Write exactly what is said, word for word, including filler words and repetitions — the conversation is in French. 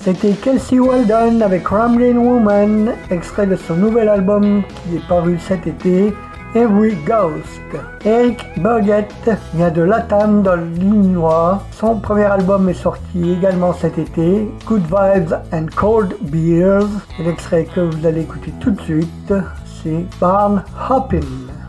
C'était Kelsey Weldon avec Ramblin' Woman, extrait de son nouvel album qui est paru cet été, Every Ghost. Eric Burgett vient de Latam dans l'Illinois. Son premier album est sorti également cet été, Good Vibes and Cold Beers. Et l'extrait que vous allez écouter tout de suite, c'est Barn Hoppin'.